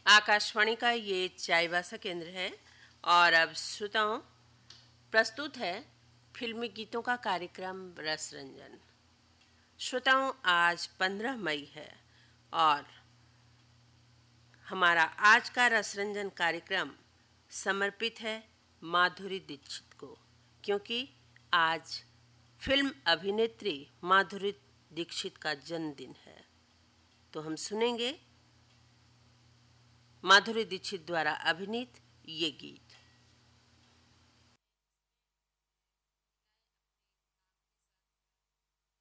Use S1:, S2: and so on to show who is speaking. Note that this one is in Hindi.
S1: आकाशवाणी का ये चाईबासा केंद्र है और अब श्रोताओं प्रस्तुत है फिल्मी गीतों का कार्यक्रम रस रंजन। श्रोताओं आज 15 मई है और हमारा आज का रस रंजन कार्यक्रम समर्पित है माधुरी दीक्षित को, क्योंकि आज फिल्म अभिनेत्री माधुरी दीक्षित का जन्मदिन है। तो हम सुनेंगे माधुरी दीक्षित द्वारा अभिनीत ये गीत।